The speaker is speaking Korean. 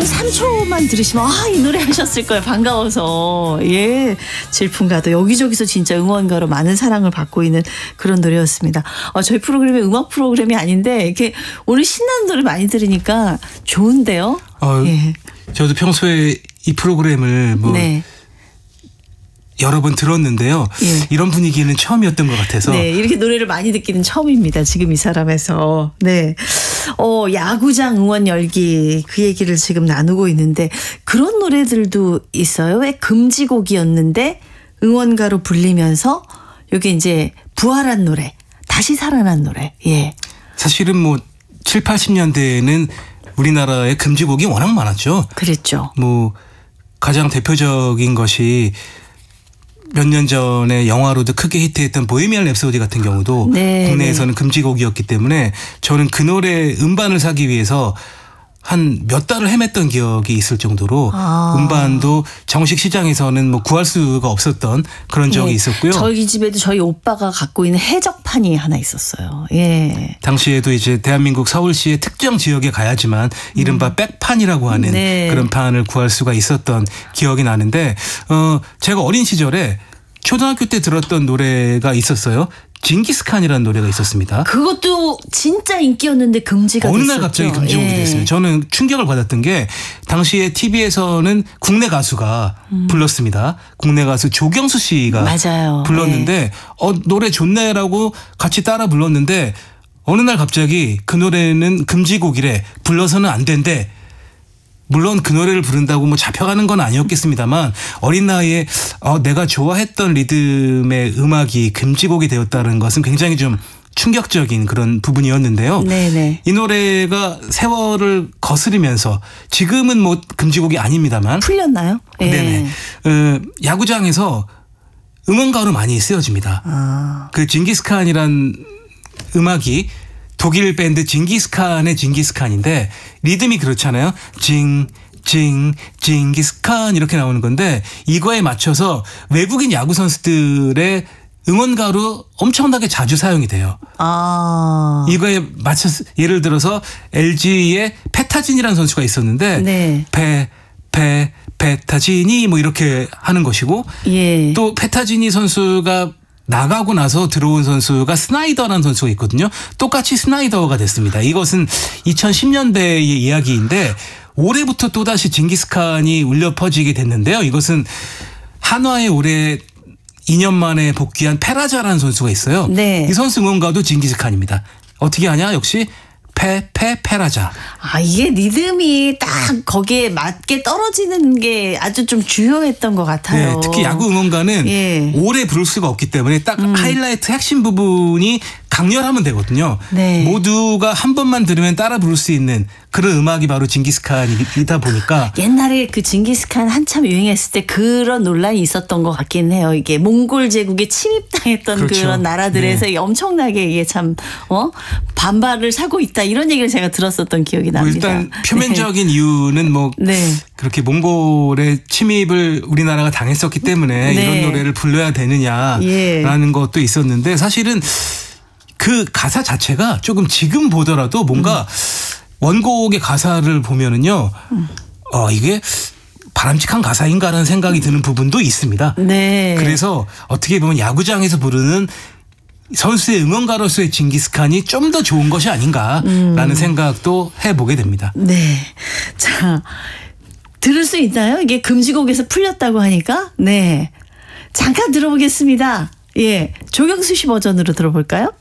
한 3초만 들으시면 이 노래 하셨을 거예요. 반가워서. 예. 질풍가도 여기저기서 진짜 응원가로 많은 사랑을 받고 있는 그런 노래였습니다. 저희 프로그램이 음악 프로그램이 아닌데 이렇게 오늘 신나는 노래 많이 들으니까 좋은데요. 예. 저도 평소에 이 프로그램을 네. 여러 번 들었는데요. 예. 이런 분위기는 처음이었던 것 같아서. 네, 이렇게 노래를 많이 듣기는 처음입니다. 지금 이 사람에서. 네. 야구장 응원 열기 그 얘기를 지금 나누고 있는데 그런 노래들도 있어요. 왜 금지곡이었는데 응원가로 불리면서 이게 이제 부활한 노래, 다시 살아난 노래. 예. 사실은 7, 80년대에는 우리나라의 금지곡이 워낙 많았죠. 그랬죠. 가장 대표적인 것이 몇 년 전에 영화로도 크게 히트했던 보헤미안 랩소디 같은 경우도 네, 국내에서는 금지곡이었기 때문에 저는 그 노래 음반을 사기 위해서 한 몇 달을 헤맸던 기억이 있을 정도로 음반도 정식 시장에서는 구할 수가 없었던 그런 적이 있었고요. 저희 집에도 저희 오빠가 갖고 있는 해적판이 하나 있었어요. 예. 당시에도 이제 대한민국 서울시의 특정 지역에 가야지만 이른바 백판이라고 하는 네. 그런 판을 구할 수가 있었던 기억이 나는데 제가 어린 시절에 초등학교 때 들었던 노래가 있었어요. 징기스칸이라는 노래가 있었습니다. 그것도 진짜 인기였는데 금지가 됐었죠. 어느 날 갑자기 금지곡이 됐어요. 저는 충격을 받았던 게 당시에 TV에서는 국내 가수가 불렀습니다. 국내 가수 조경수 씨가 맞아요. 불렀는데 노래 좋네라고 같이 따라 불렀는데 어느 날 갑자기 그 노래는 금지곡이래. 불러서는 안 된대. 물론 그 노래를 부른다고 잡혀가는 건 아니었겠습니다만 어린 나이에 내가 좋아했던 리듬의 음악이 금지곡이 되었다는 것은 굉장히 좀 충격적인 그런 부분이었는데요. 네네. 이 노래가 세월을 거스르면서 지금은 금지곡이 아닙니다만 풀렸나요? 예. 네네. 야구장에서 응원가로 많이 쓰여집니다. 그 징기스칸이란 음악이 독일 밴드 징기스칸의 징기스칸인데 리듬이 그렇잖아요. 징기스칸 이렇게 나오는 건데 이거에 맞춰서 외국인 야구 선수들의 응원가로 엄청나게 자주 사용이 돼요. 이거에 맞춰서 예를 들어서 LG의 페타진이라는 선수가 있었는데 네. 페타진이 이렇게 하는 것이고 예. 또 페타진이 선수가 나가고 나서 들어온 선수가 스나이더라는 선수가 있거든요. 똑같이 스나이더가 됐습니다. 이것은 2010년대의 이야기인데 올해부터 또다시 징기스칸이 울려 퍼지게 됐는데요. 이것은 한화에 올해 2년 만에 복귀한 페라자라는 선수가 있어요. 네. 이 선수 응원가도 징기스칸입니다. 어떻게 하냐? 역시 페라자. 이게 리듬이 딱 거기에 맞게 떨어지는 게 아주 좀 주요했던 것 같아요. 네, 특히 야구 응원가는 오래 부를 수가 없기 때문에 딱 하이라이트 핵심 부분이 강렬하면 되거든요. 네. 모두가 한 번만 들으면 따라 부를 수 있는 그런 음악이 바로 징기스칸이다 보니까 옛날에 그 징기스칸 한참 유행했을 때 그런 논란이 있었던 것 같긴 해요. 이게 몽골 제국에 침입당했던 그렇죠. 그런 나라들에서 네. 엄청나게 이게 참 반발을 사고 있다 이런 얘기를 제가 들었었던 기억이 납니다. 일단 표면적인 이유는 네. 그렇게 몽골의 침입을 우리나라가 당했었기 때문에 네. 이런 노래를 불러야 되느냐라는 것도 있었는데 사실은 그 가사 자체가 조금 지금 보더라도 뭔가 원곡의 가사를 보면은요, 이게 바람직한 가사인가라는 생각이 드는 부분도 있습니다. 네. 그래서 어떻게 보면 야구장에서 부르는 선수의 응원가로서의 징기스칸이 좀 더 좋은 것이 아닌가라는 생각도 해보게 됩니다. 네. 자, 들을 수 있나요? 이게 금지곡에서 풀렸다고 하니까. 네. 잠깐 들어보겠습니다. 예. 조경수 씨 버전으로 들어볼까요?